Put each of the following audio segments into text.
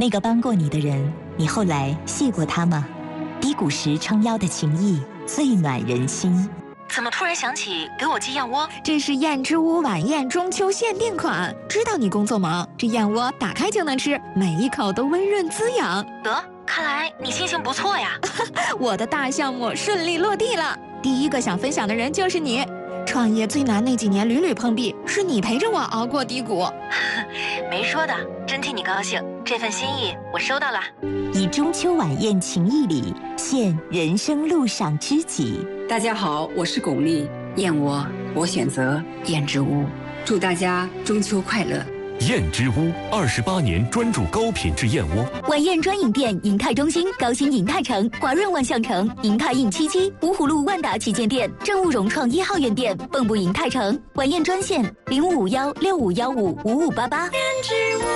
那个帮过你的人，你后来谢过他吗？低谷时撑腰的情谊，最暖人心。 怎么突然想起给我寄燕窝？ 这是燕之屋晚宴中秋限定款，知道你工作忙，这燕窝打开就能吃，每一口都温润滋养。 得，看来你心情不错呀。 我的大项目顺利落地了，第一个想分享的人就是你。创业最难那几年屡屡碰壁，是你陪着我熬过低谷。 没说的，真替你高兴，这份心意我收到了。 以中秋晚宴情谊礼，献人生路上知己。 大家好，我是巩俐，燕窝我选择燕之屋，祝大家中秋快乐。 燕之屋28年专注高品质燕窝。 晚宴专营店：银泰中心、高新银泰城、华润万象城、银泰印77、芜湖路万达旗舰店、正务融创1号院店、蚌埠银泰城。晚宴专线0551655588。 燕之屋。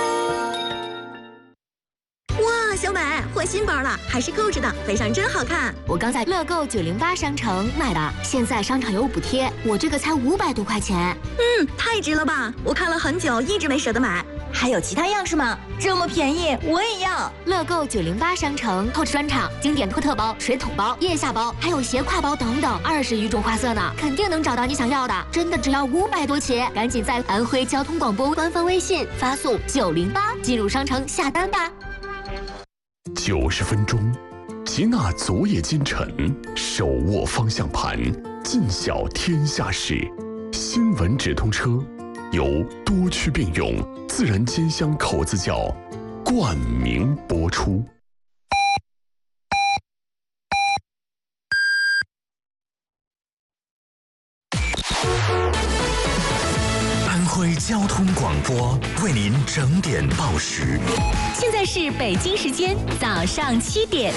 哇，小美换新包了，还是购置的，背上真好看。 我刚在乐购908商城买的，现在商场有补贴，我这个才500多块钱。 太值了吧！我看了很久，一直没舍得买。 还有其他样式吗？这么便宜，我也要。乐购908商城Coach专场经典托特包、水桶包、腋下包，还有斜挎包等等，20余种花色呢，肯定能找到你想要的。真的只要500多起，赶紧在安徽交通广播官方微信发送908进入商城下单吧。 90分钟，吉纳昨夜今晨，手握方向盘，尽晓天下事。新闻直通车由多区并用自然煎香口子窖冠名播出。 安徽交通广播为您整点报时。 现在是北京时间早上7点。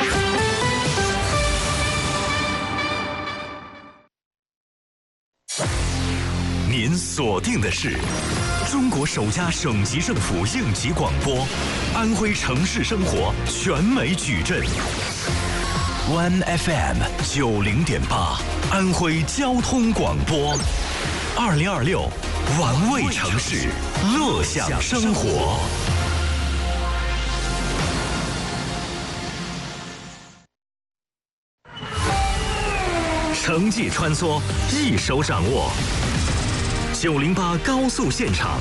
您锁定的是中国首家省级政府应急广播，安徽城市生活全美矩阵。One FM 90.8，安徽交通广播，2026玩味城市，乐享生活。城际穿梭，一手掌握。908高速现场。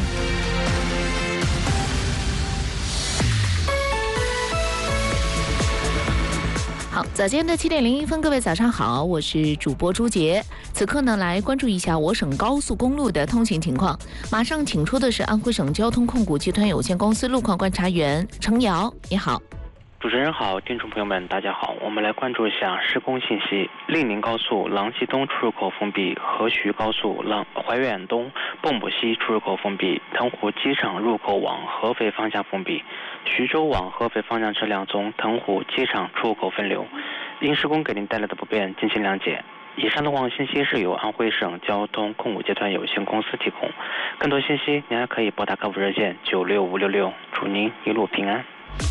好，早间的7点01分，各位早上好，我是主播朱杰。此刻呢，来关注一下我省高速公路的通行情况。马上请出的是安徽省交通控股集团有限公司路况观察员程瑶，你好。 主持人好，听众朋友们大家好，我们来关注一下施工信息。令宁高速郎溪东出入口封闭，河徐高速怀远东蚌埠西出入口封闭，腾湖机场入口往合肥方向封闭，徐州往合肥方向车辆从腾湖机场出入口分流。因施工给您带来的不便，敬请谅解。以上的网信息是由安徽省交通控股集团有限公司提供，更多信息您还可以拨打客服热线96566，祝您一路平安。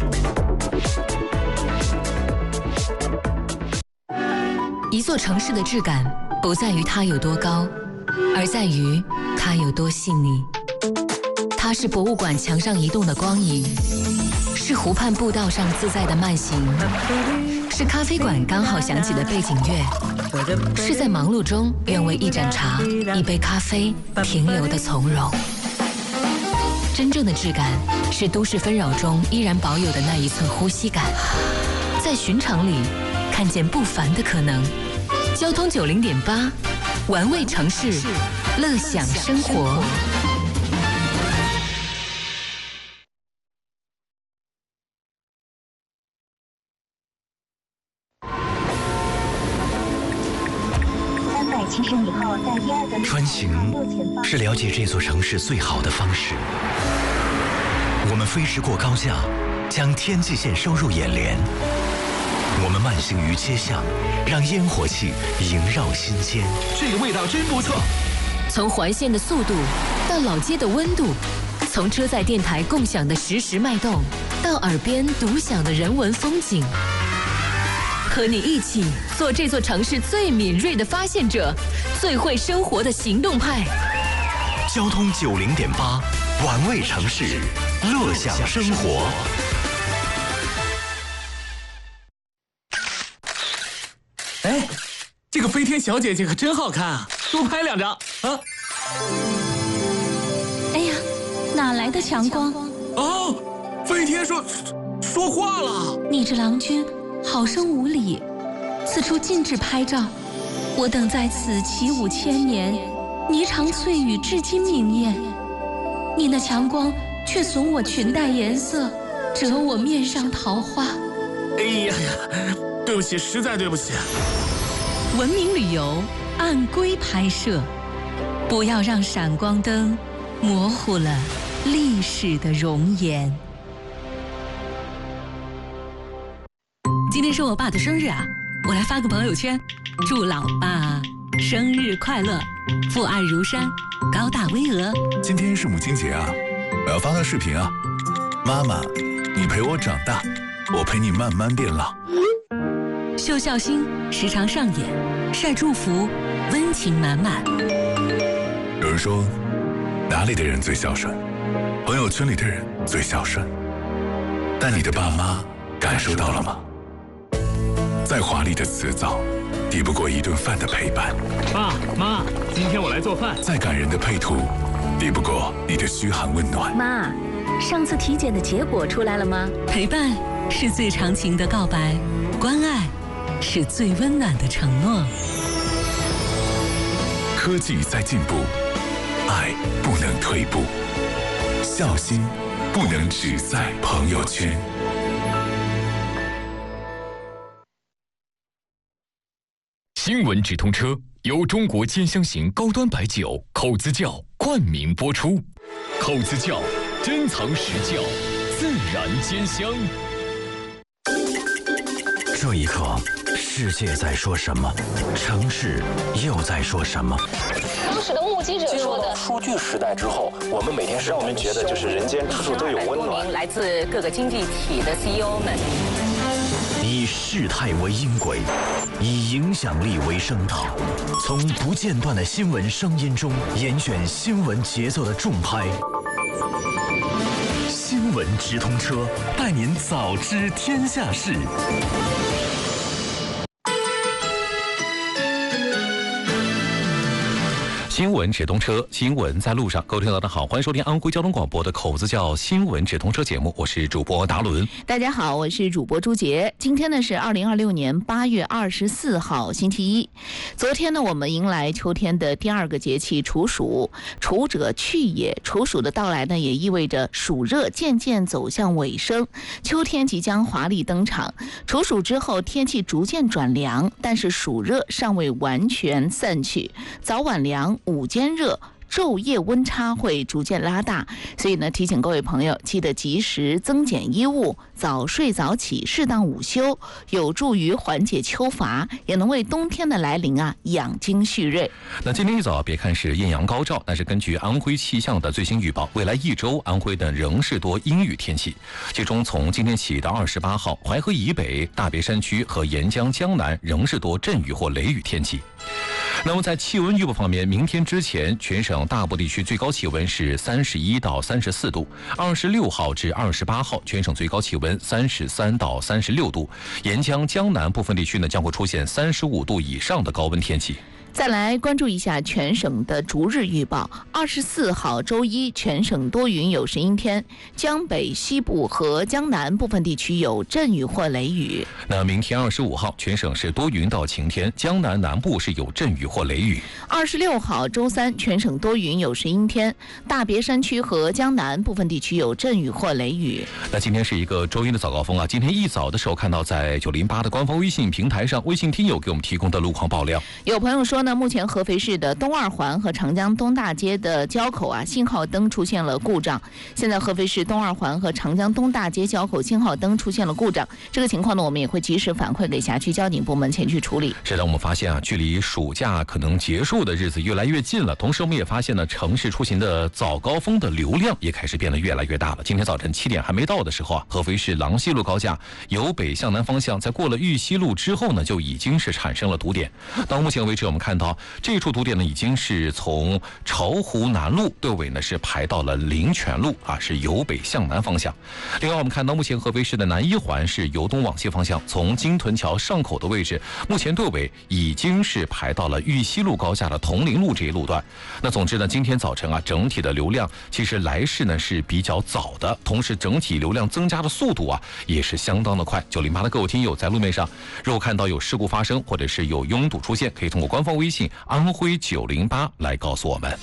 一座城市的质感不在于它有多高，而在于它有多细腻。它是博物馆墙上移动的光影，是湖畔步道上自在的慢行，是咖啡馆刚好响起的背景乐，是在忙碌中愿为一盏茶、一杯咖啡停留的从容。真正的质感是都市纷扰中依然保有的那一寸呼吸感，在寻常里看见不凡的可能。交通90.8，玩味城市，乐享生活。 370以后在第2个穿行是了解这座城市最好的方式。我们飞驰过高架，将天际线收入眼帘。我们慢行于街巷，让烟火气萦绕心间。 这个味道真不错。 从环线的速度到老街的温度，从车载电台共享的实时脉动，到耳边独享的人文风景。和你一起做这座城市最敏锐的发现者，最会生活的行动派。 交通90.8，玩味城市，乐享生活。 这个飞天小姐姐可真好看啊，多拍2张啊！ 哎呀，哪来的强光？ 哦，飞天说话了。 你这郎君好生无礼，此处禁止拍照。我等在此起舞千年，霓裳翠羽至今明艳。你那强光却损我裙带颜色，折我面上桃花。 哎呀呀，对不起，实在对不起。 文明旅游按规拍摄，不要让闪光灯模糊了历史的容颜。今天是我爸的生日啊，我来发个朋友圈，祝老爸生日快乐，父爱如山，高大巍峨。 今天是母亲节啊，我要发个视频啊。妈妈，你陪我长大，我陪你慢慢变老。 秀孝心时常上演，晒祝福，温情满满。 有人说，哪里的人最孝顺？朋友圈里的人最孝顺。但你的爸妈感受到了吗？再华丽的辞藻，抵不过一顿饭的陪伴。 爸妈，今天我来做饭。 再感人的配图，抵不过你的嘘寒问暖。 妈，上次体检的结果出来了吗？陪伴是最长情的告白，关爱是最温暖的承诺。 科技在进步，爱不能退步，孝心不能只在朋友圈。 新闻直通车由中国尖香型高端白酒口子窖冠名播出。口子窖，珍藏实窖，自然尖香。 这一刻，世界在说什么？城市又在说什么？ 当时的目击者说的， 数据时代之后，我们每天让我们觉得就是人间处处都有温暖。 来自各个经济体的 CEO 们， 以事态为音轨，以影响力为声套，从不间断的新闻声音中严选新闻节奏的重拍。新闻直通车，带您早知天下事。 新闻直通车，新闻在路上。各位听众大家好，欢迎收听安徽交通广播的口子窖新闻直通车节目，我是主播达伦。 大家好，我是主播朱杰。今天呢是2026年8月24号星期一。昨天呢我们迎来秋天的第2个节气处暑，处者去也。处暑的到来呢也意味着暑热渐渐走向尾声，秋天即将华丽登场。处暑之后天气逐渐转凉，但是暑热尚未完全散去，早晚凉，午间热，昼夜温差会逐渐拉大，所以呢，提醒各位朋友记得及时增减衣物，早睡早起，适当午休，有助于缓解秋乏，也能为冬天的来临养精蓄锐。 那今天一早，别看是艳阳高照，但是根据安徽气象的最新预报，未来1周安徽的仍是多阴雨天气，其中从今天起到28号，淮河以北、大别山区和沿江江南仍是多阵雨或雷雨天气。那么在气温预报方面，明天之前全省大部地区最高气温是31到34度，26号至28号全省最高气温33到36度，沿江江南部分地区呢将会出现35度以上的高温天气。 再来关注一下全省的逐日预报。24号周一，全省多云有时阴天，江北、西部和江南部分地区有阵雨或雷雨。 那明天25号，全省是多云到晴天，江南南部是有阵雨或雷雨。 26号周三，全省多云有时阴天，大别山区和江南部分地区有阵雨或雷雨。 那今天是一个周一的早高峰啊！今天一早的时候看到在908的官方微信平台上，微信听友给我们提供的路况爆料。 有朋友说目前合肥市的东二环和长江东大街的交口信号灯出现了故障。现在合肥市东二环和长江东大街交口信号灯出现了故障，这个情况呢，我们也会及时反馈给辖区交警部门前去处理。 是的，我们发现距离暑假可能结束的日子越来越近了，同时我们也发现呢，城市出行的早高峰的流量也开始变得越来越大了。今天早晨7点还没到的时候合肥市郎西路高架由北向南方向，在过了玉溪路之后呢，就已经是产生了堵点。到目前为止，我们看看到这处堵点呢，已经是从巢湖南路队尾呢是排到了灵泉路啊，是由北向南方向。另外，我们看到目前合肥市的南一环是由东往西方向，从金屯桥上口的位置，目前队尾已经是排到了玉溪路高架的铜陵路这一路段。那总之呢，今天早晨啊，整体的流量其实来势呢是比较早的，同时整体流量增加的速度啊也是相当的快。908的各位听友在路面上，如果看到有事故发生或者是有拥堵出现，可以通过官方微信安徽908来告诉我们。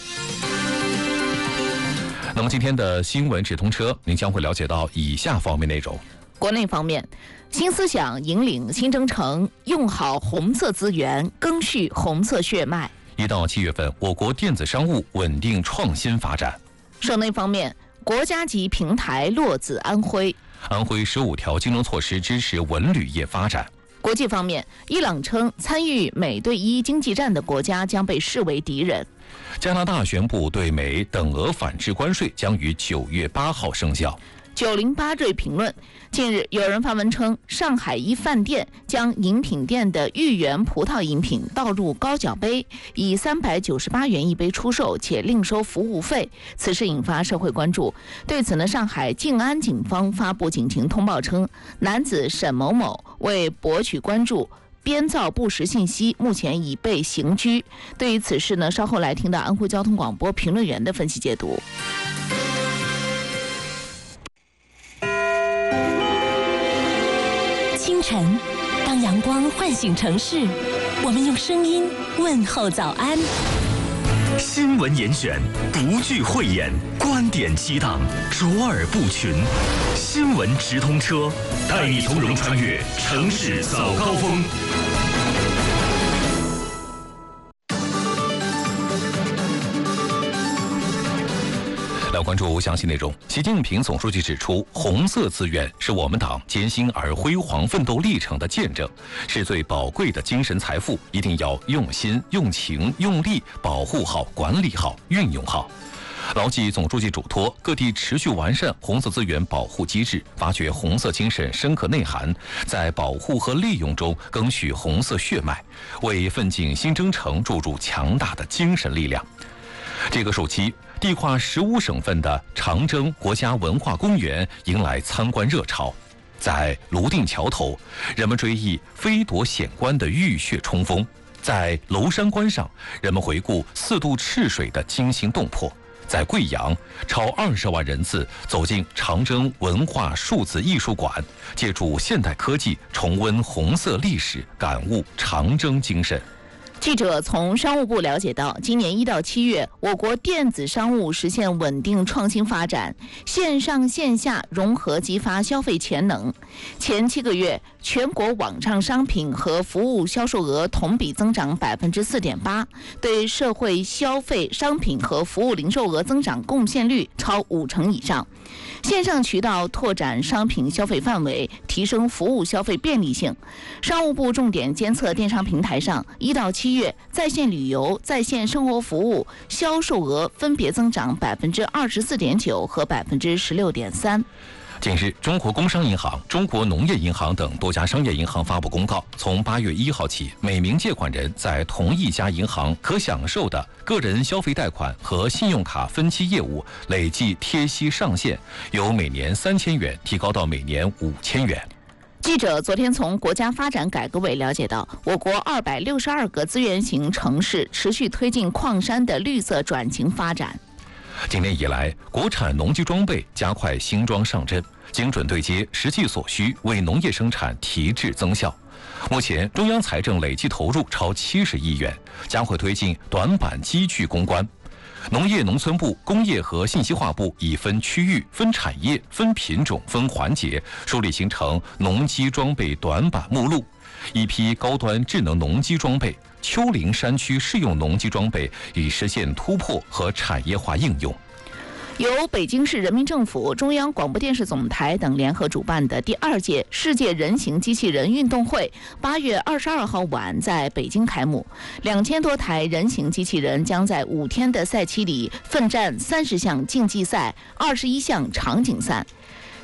那么今天的新闻直通车，您将会了解到以下方面内容。 国内方面，新思想引领新征程，用好红色资源，赓续红色血脉。 1到7月份，我国电子商务稳定创新发展。 省内方面，国家级平台落子安徽。 安徽15条金融措施支持文旅业发展。 国际方面，伊朗称参与美对伊经济战的国家将被视为敌人。 加拿大宣布对美等额反制关税将于9月8号生效。 908瑞评论：近日有人发文称，上海一饭店将饮品店的豫园葡萄饮品倒入高脚杯，以398元一杯出售，且另收服务费。此事引发社会关注。对此呢，上海静安警方发布警情通报称，男子沈某某为博取关注，编造不实信息，目前已被刑拘。对于此事呢，稍后来听到安徽交通广播评论员的分析解读。 清晨，当阳光唤醒城市，我们用声音问候早安。 新闻严选，不惧讳言，观点激荡，卓尔不群。新闻直通车，带你从容穿越城市早高峰。 来关注详细内容。习近平总书记指出，红色资源是我们党艰辛而辉煌奋斗历程的见证，是最宝贵的精神财富，一定要用心、用情、用力保护好、管理好、运用好。牢记总书记嘱托，各地持续完善红色资源保护机制，发掘红色精神深刻内涵，在保护和利用中赓续红色血脉，为奋进新征程注入强大的精神力量。这个暑期，地跨15省份的长征国家文化公园迎来参观热潮。在泸定桥头，人们追忆飞夺险关的浴血冲锋；在娄山关上，人们回顾4渡赤水的惊心动魄；在贵阳，超20万人次走进长征文化数字艺术馆，借助现代科技重温红色历史，感悟长征精神。 记者从商务部了解到，今年1到7月，我国电子商务实现稳定创新发展，线上线下融合激发消费潜能。前7个月，全国网上商品和服务销售额同比增长4.8%，对社会消费商品和服务零售额增长贡献率超50%以上。线上渠道拓展商品消费范围，提升服务消费便利性。商务部重点监测电商平台上1到7月在线旅游、在线生活服务销售额分别增长24.9%和16.3%。 近日，中国工商银行、中国农业银行等多家商业银行发布公告，从8月1号起，每名借款人在同一家银行可享受的个人消费贷款和信用卡分期业务累计贴息上限，由每年3000元提高到每年5000元。 记者昨天从国家发展改革委了解到，我国262个资源型城市持续推进矿山的绿色转型发展。 今年以来，国产农机装备加快新装上阵，精准对接实际所需，为农业生产提质增效。目前，中央财政累计投入超70亿元，将会推进短板机具攻关。农业农村部、工业和信息化部已分区域、分产业、分品种、分环节，梳理形成农机装备短板目录。一批高端智能农机装备、丘陵山区适用农机装备已实现突破和产业化应用。 由北京市人民政府、中央广播电视总台等联合主办的第2届世界人形机器人运动会8月22号晚在北京开幕。2000多台人形机器人将在5天的赛期里奋战30项竞技赛、21项场景赛。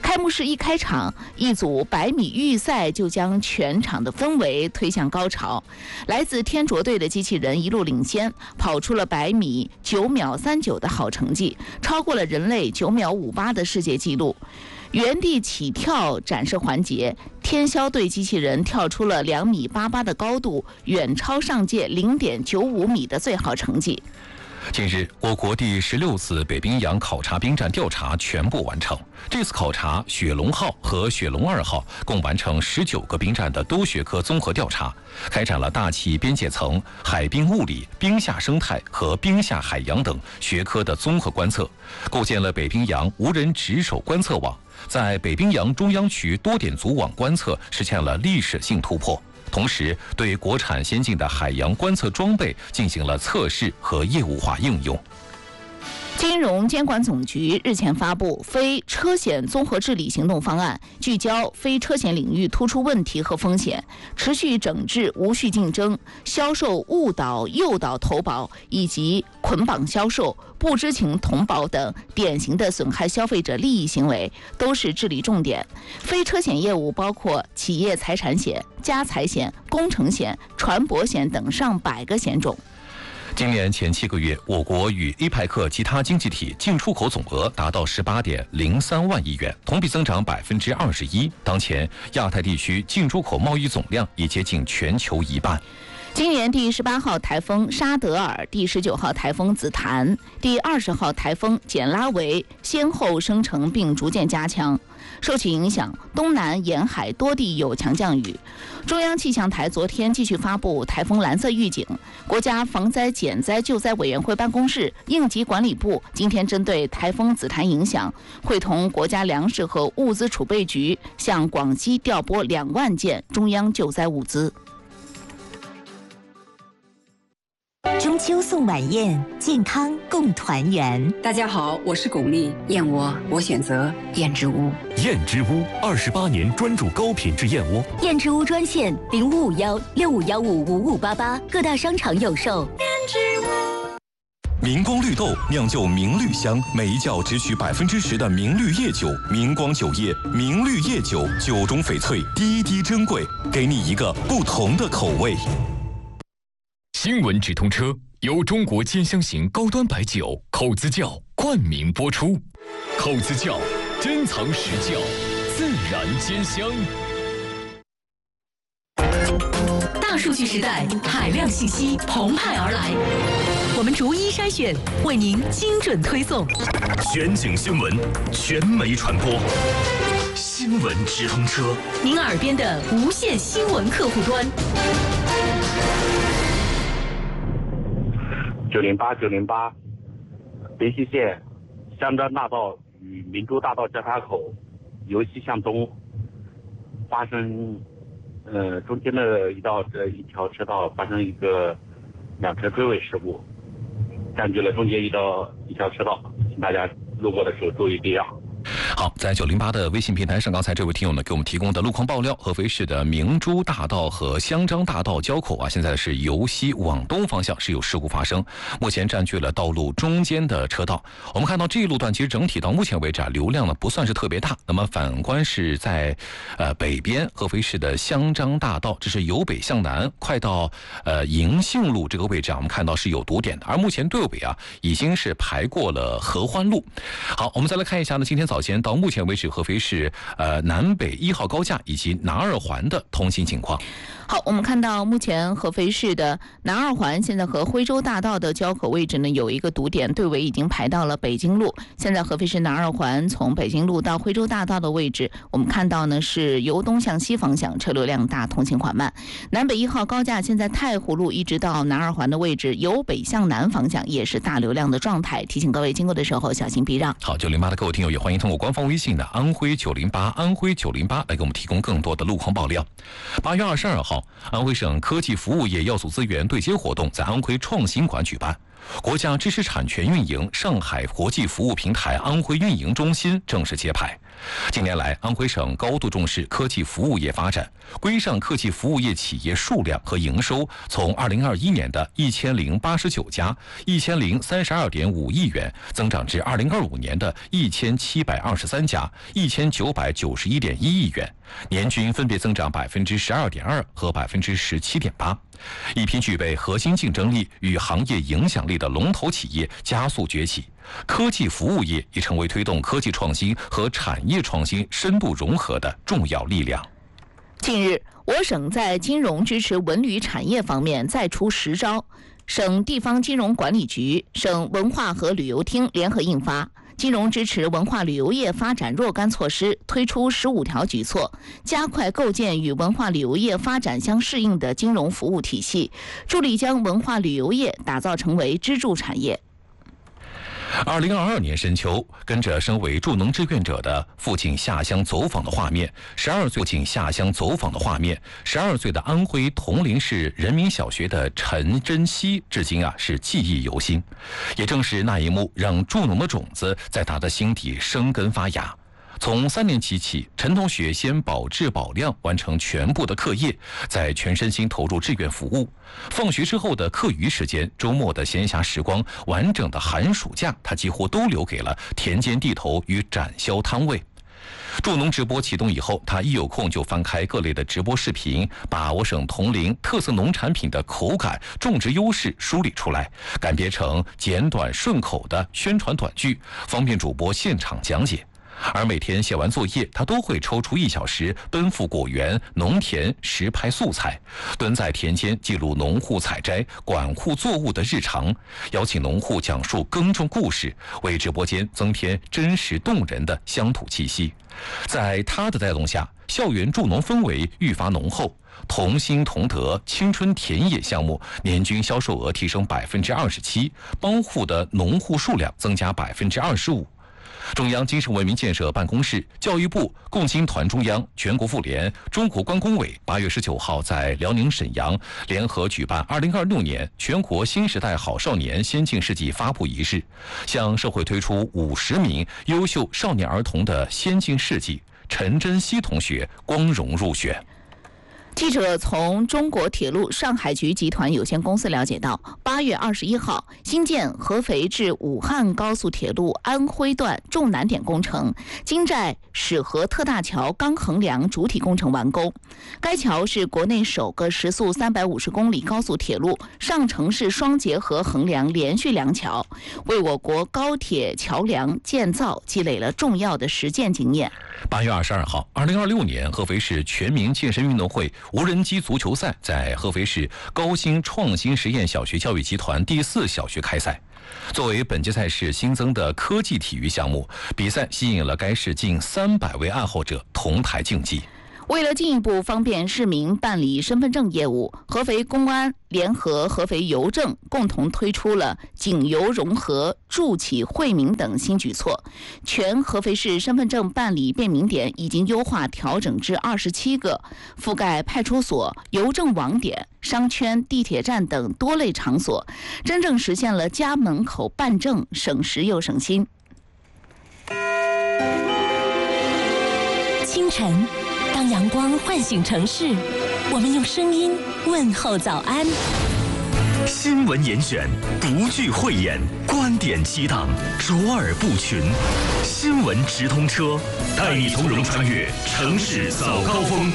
开幕式一开场，一组100米预赛就将全场的氛围推向高潮。来自天卓队的机器人一路领先，跑出了100米9秒39的好成绩，超过了人类9秒58的世界纪录。原地起跳展示环节，天霄队机器人跳出了2米88的高度，远超上届0.95米的最好成绩。 近日，我国第16次北冰洋考察兵站调查全部完成。这次考察，雪龙号和雪龙2号共完成19个兵站的多学科综合调查，开展了大气边界层、海冰物理、冰下生态和冰下海洋等学科的综合观测，构建了北冰洋无人值守观测网，在北冰洋中央区多点组网观测实现了历史性突破。同时，对国产先进的海洋观测装备进行了测试和业务化应用。金融监管总局日前发布非车险综合治理行动方案，聚焦非车险领域突出问题和风险，持续整治无序竞争、销售误导、诱导投保以及捆绑销售、不知情同保等典型的损害消费者利益行为，都是治理重点。非车险业务包括企业财产险、家财险、工程险、船舶险等上百个险种。今年前7个月，我国与APEC其他经济体进出口总额达到18.03万亿元，同比增长21%。当前，亚太地区进出口贸易总量已接近全球1半。今年第18号台风沙德尔、第19号台风紫檀、第20号台风简拉维先后生成并逐渐加强。受其影响，东南沿海多地有强降雨。中央气象台昨天继续发布台风蓝色预警。国家防灾减灾救灾委员会办公室、应急管理部今天针对台风紫檀影响，会同国家粮食和物资储备局向广西调拨2万件中央救灾物资。 中秋送晚宴，健康共团圆。 大家好，我是巩俐，燕窝我选择燕之屋。 燕之屋28年专注高品质燕窝。 燕之屋专线0551651588，各大商场有售。燕之屋。 明光绿豆酿就明绿香，每一窖只取10%的明绿叶酒。明光酒业明绿叶酒，酒中翡翠，滴滴珍贵，给你一个不同的口味。 新闻直通车由中国兼香型高端白酒口子窖冠名播出。口子窖珍藏实窖，自然兼香。 大数据时代，海量信息澎湃而来，我们逐一筛选，为您精准推送。 全景新闻，全媒传播，新闻直通车， 您耳边的无线新闻客户端。 908，联西线香樟大道与明珠大道交叉口由西向东发生，中间的一条车道发生一个2车追尾事故，占据了中间一条车道，请大家路过的时候注意避让。 好，在908的微信平台上，刚才这位听友呢给我们提供的路况爆料：合肥市的明珠大道和香樟大道交口现在是由西往东方向是有事故发生，目前占据了道路中间的车道。我们看到这一路段其实整体到目前为止流量呢不算是特别大。那么反观是在北边合肥市的香樟大道，这是由北向南，快到银杏路这个位置我们看到是有堵点的，而目前队尾已经是排过了合欢路。好，我们再来看一下呢，今天早前到目前为止合肥市南北1号高架以及南2环的通行情况。好，我们看到目前合肥市的南2环现在和徽州大道的交口位置呢有一个堵点，队尾已经排到了北京路。现在合肥市南2环从北京路到徽州大道的位置，我们看到呢是由东向西方向车流量大，通行缓慢。南北1号高架现在太湖路一直到南2环的位置，由北向南方向也是大流量的状态，提醒各位经过的时候小心避让。好，908的各位听友也欢迎通过官方微信的安徽908来给我们提供更多的路况爆料。8月22号，安徽省科技服务业要素资源对接活动在安徽创新馆举办，国家知识产权运营上海国际服务平台安徽运营中心正式揭牌。 近年来，安徽省高度重视科技服务业发展，规上科技服务业企业数量和营收从2021年的1089家，1032.5亿元，增长至2025年的1723家，1991.1亿元，年均分别增长12.2%和17.8%。一批具备核心竞争力与行业影响力的龙头企业加速崛起，科技服务业已成为推动科技创新和产业创新深度融合的重要力量。 近日，我省在金融支持文旅产业方面再出10招，省地方金融管理局、省文化和旅游厅联合印发金融支持文化旅游业发展若干措施，推出15条举措，加快构建与文化旅游业发展相适应的金融服务体系，助力将文化旅游业打造成为支柱产业。 2022年深秋，跟着身为助农志愿者的父亲下乡走访的画面，12岁的安徽铜陵市人民小学的陈珍熙至今是记忆犹新。也正是那一幕，让助农的种子在他的心底生根发芽。从3年级起，陈同学先保质保量完成全部的课业，再全身心投入志愿服务。放学之后的课余时间、周末的闲暇时光、完整的寒暑假，他几乎都留给了田间地头与展销摊位。助农直播启动以后，他一有空就翻开各类的直播视频，把我省铜陵特色农产品的口感、种植优势梳理出来，改编成简短顺口的宣传短剧，方便主播现场讲解。而每天写完作业，他都会抽出1小时奔赴果园、农田实拍素材，蹲在田间记录农户采摘、管护作物的日常，邀请农户讲述耕种故事，为直播间增添真实动人的乡土气息。在他的带动下，校园助农氛围愈发浓厚，同心同德青春田野项目年均销售额提升27%，帮户的农户数量增加25%。中央精神文明建设办公室、教育部、共青团中央、全国妇联、中国关工委8月19号在辽宁沈阳联合举办2026年全国新时代好少年先进事迹发布仪式，向社会推出50名优秀少年儿童的先进事迹。陈珍熙同学光荣入选。 记者从中国铁路上海局集团有限公司了解到，8月21号，新建合肥至武汉高速铁路安徽段重难点工程京寨始河特大桥钢横梁主体工程完工。该桥是国内首个时速350公里高速铁路上城市双结合横梁连续梁桥，为我国高铁桥梁建造积累了重要的实践经验。 8月22号，2026年合肥市全民健身运动会无人机足球赛在合肥市高新创新实验小学教育集团第4小学开赛。作为本届赛事新增的科技体育项目，比赛吸引了该市近300位爱好者同台竞技。 为了进一步方便市民办理身份证业务，合肥公安联合合肥邮政共同推出了警邮融合、助企惠民等新举措。全合肥市身份证办理便民点已经优化调整至27个，覆盖派出所、邮政网点、商圈、地铁站等多类场所，真正实现了家门口办证，省时又省心。 清晨，当阳光唤醒城市，我们用声音问候早安。 新闻严选，不惧讳言，观点激荡，卓尔不群。新闻直通车，带你从容穿越城市早高峰。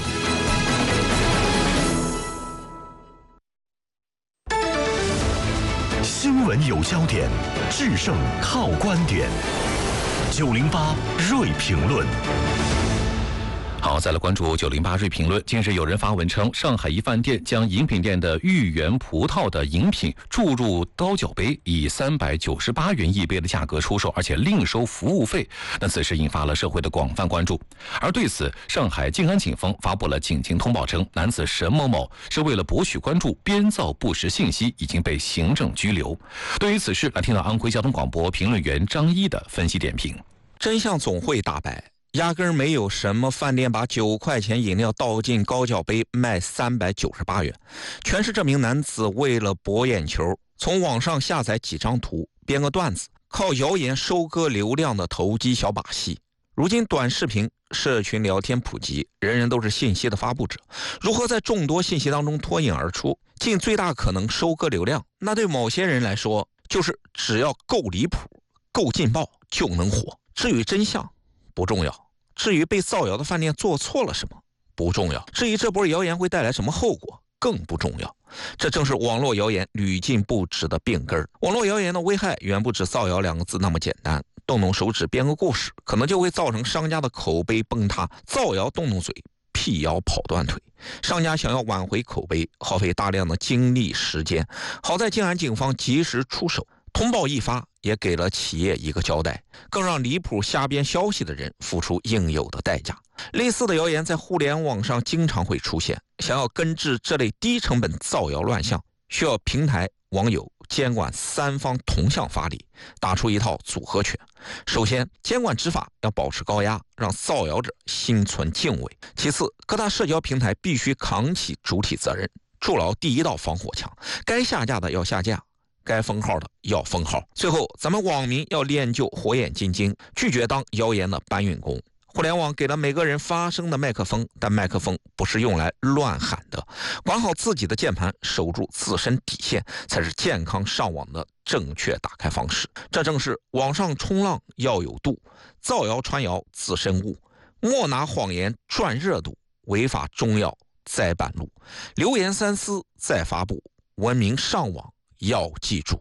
新闻有焦点，制胜靠观点。908锐评论。 好，再来关注908锐评论。近日有人发文称，上海一饭店将饮品店的芋圆葡萄的饮品注入高脚杯，以398元一杯的价格出售，而且另收服务费。那此事引发了社会的广泛关注。而对此，上海静安警方发布了警情通报称，男子沈某某是为了博取关注，编造不实信息，已经被行政拘留。对于此事，来听到安徽交通广播评论员张一的分析点评。 真相总会大白。压根儿没有什么饭店把9块钱饮料倒进高脚杯卖398元，全是这名男子为了博眼球，从网上下载几张图，编个段子，靠谣言收割流量的投机小把戏。 如今短视频、社群聊天普及，人人都是信息的发布者，如何在众多信息当中脱颖而出，尽最大可能收割流量，那对某些人来说，就是只要够离谱、够劲爆就能火。至于真相不重要，至于被造谣的饭店做错了什么不重要，至于这波谣言会带来什么后果更不重要。这正是网络谣言屡禁不止的病根。网络谣言的危害远不止造谣2个字那么简单，动动手指编个故事，可能就会造成商家的口碑崩塌。造谣动动嘴，辟谣跑断腿。商家想要挽回口碑，耗费大量的精力时间，好在静安警方及时出手，通报一发，也给了企业一个交代，更让离谱瞎编消息的人付出应有的代价。类似的谣言在互联网上经常会出现，想要根治这类低成本造谣乱象，需要平台、网友、监管3方同向发力，打出一套组合拳。首先，监管执法要保持高压，让造谣者心存敬畏。其次，各大社交平台必须扛起主体责任，筑牢第一道防火墙，该下架的要下架，该封号的要封号。最后，咱们网民要练就火眼金睛，拒绝当谣言的搬运工。互联网给了每个人发声的麦克风，但麦克风不是用来乱喊的。管好自己的键盘，守住自身底线，才是健康上网的正确打开方式。这正是网上冲浪要有度，造谣传谣自身悟，莫拿谎言赚热度，违法终要栽半路。流言三思再发布，文明上网要记住。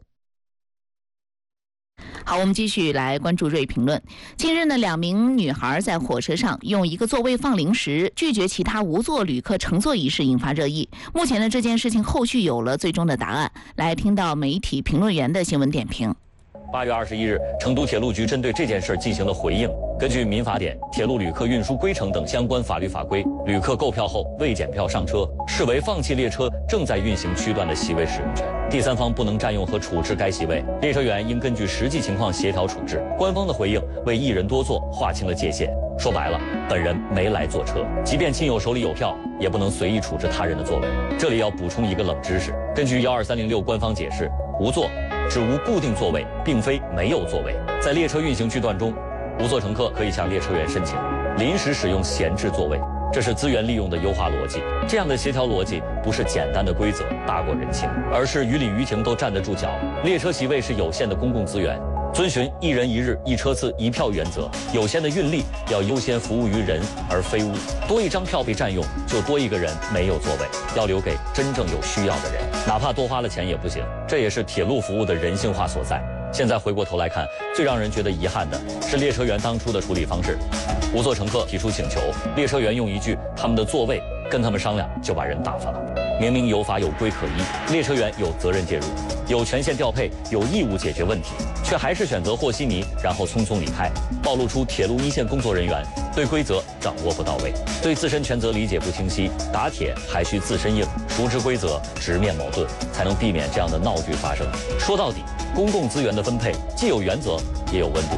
好，我们继续来关注锐评论。近日呢，2名女孩在火车上用一个座位放零食，拒绝其他无座旅客乘坐一事引发热议。目前呢，这件事情后续有了最终的答案。来听到媒体评论员的新闻点评。 8月21日，成都铁路局针对这件事进行了回应。根据民法典、铁路旅客运输规程等相关法律法规，旅客购票后未检票上车，视为放弃列车正在运行区段的席位使用权。第三方不能占用和处置该席位，列车员应根据实际情况协调处置。官方的回应为一人多坐划清了界限。说白了，本人没来坐车，即便亲友手里有票，也不能随意处置他人的座位。这里要补充一个冷知识，根据12306官方解释，无座指无固定座位，并非没有座位。在列车运行区段中，无座乘客可以向列车员申请临时使用闲置座位，这是资源利用的优化逻辑。这样的协调逻辑不是简单的规则大过人情，而是于理于情都站得住脚。列车席位是有限的公共资源，遵循一人一日一车次一票原则，有限的运力要优先服务于人而非物。多一张票被占用，就多一个人没有座位，要留给真正有需要的人，哪怕多花了钱也不行。这也是铁路服务的人性化所在。现在回过头来看，最让人觉得遗憾的是列车员当初的处理方式。无座乘客提出请求，列车员用一句他们的座位跟他们商量，就把人打发了。明明有法有规可依，列车员有责任介入，有权限调配，有义务解决问题，却还是选择和稀泥，然后匆匆离开，暴露出铁路一线工作人员对规则掌握不到位，对自身权责理解不清晰。打铁还需自身硬，熟知规则，直面矛盾，才能避免这样的闹剧发生。说到底，公共资源的分配既有原则，也有温度。